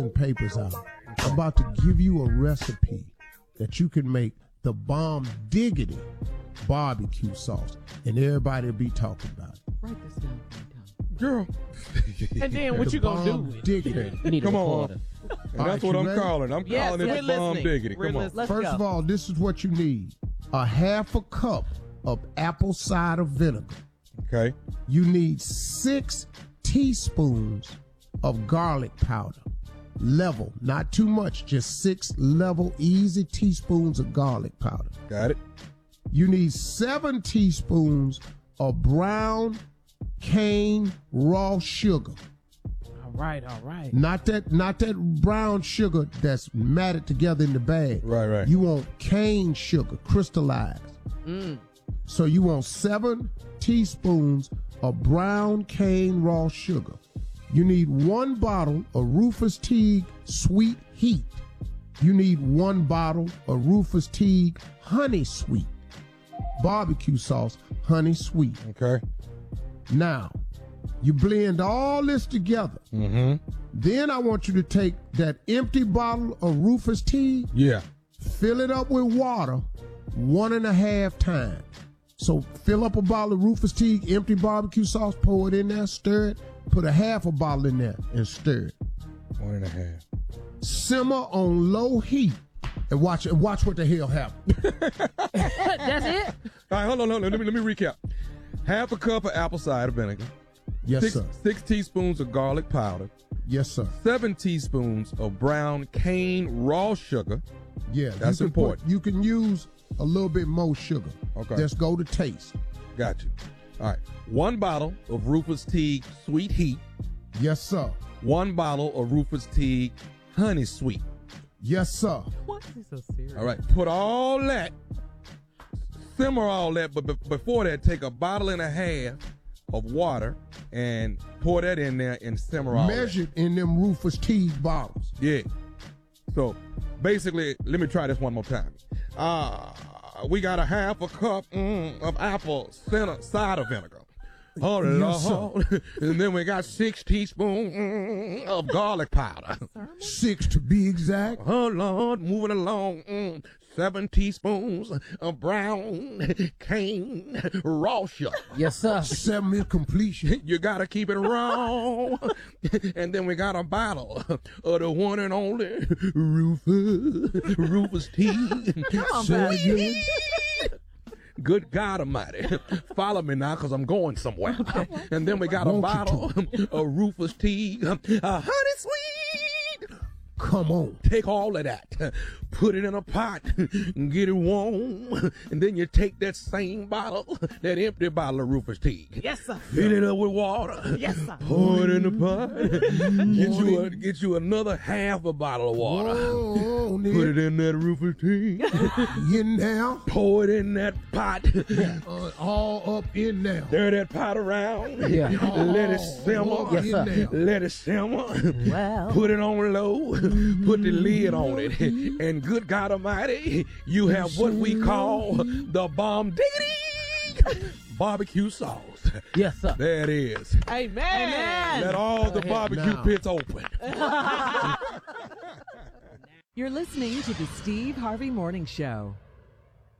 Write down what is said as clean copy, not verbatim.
papers out. I'm about to give you a recipe that you can make the bomb diggity barbecue sauce, and everybody will be talking about it. Write this down. Girl. And then what you gonna do with it? Diggity. Come on. And that's what I'm calling. I'm calling it bomb diggity. Come on. First of all, this is what you need. A half a cup of apple cider vinegar. Okay. You need 6 teaspoons of garlic powder. Level, not too much, just 6 level, easy teaspoons of garlic powder. Got it. You need 7 teaspoons of brown cane raw sugar. All right. Not that brown sugar that's matted together in the bag. Right. You want cane sugar, crystallized. So you want 7 teaspoons of brown cane raw sugar. You need 1 bottle of Rufus Teague Sweet Heat. You need 1 bottle of Rufus Teague Honey Sweet. Barbecue sauce, honey sweet. Okay. Now, you blend all this together. Mm-hmm. Then I want you to take that empty bottle of Rufus Teague. Yeah. Fill it up with water 1.5 times. So fill up a bottle of Rufus Teague empty barbecue sauce, pour it in there, stir it, put a half a bottle in there and stir it. 1.5. Simmer on low heat and watch what the hell happens. That's it? All right, hold on. Let me recap. Half a cup of apple cider vinegar. Yes, sir. 6 teaspoons of garlic powder. Yes, sir. 7 teaspoons of brown cane raw sugar. Yeah, that's important. You can use a little bit more sugar. Okay. Let's go to taste. Got you. All right. 1 bottle of Rufus Teague Sweet Heat. Yes, sir. 1 bottle of Rufus Teague Honey Sweet. Yes, sir. Why is he so serious? All right. Put all that, simmer all that, but before that, take a bottle and a half of water and pour that in there and simmer all that. Measured in them Rufus Teague bottles. Yeah. So basically, let me try this one more time. We got a half a cup of apple cider vinegar. Oh, Yes, Lord. And then we got 6 teaspoons of garlic powder. 6 to be exact. Oh, Lord, moving along. 7 teaspoons of brown cane raw sugar. Yes, sir. 7 is completion. You got to keep it raw. And then we got a bottle of the one and only Rufus Teague. Good God Almighty. Follow me now because I'm going somewhere. And then we got a bottle of Rufus Teague Honey Sweet. Come on. Take all of that, put it in a pot, and get it warm, and then you take that same bottle, that empty bottle of Rufus Teague. Yes, sir. Fill it up with water. Yes, sir. Pour it in the pot. Get you another half a bottle of water. Whoa, Put it in that Rufus Teague. in there. Pour it in that pot. All up in there. Stir that pot around. Yeah. Let it simmer. Yes, sir. In there. Let it simmer. Well. Put it on low. Put the lid on it. And good God Almighty, you have what we call the bomb diggity barbecue sauce. Yes, sir. There it is. Amen. Let all the barbecue now. pits open. You're listening to the Steve Harvey Morning Show.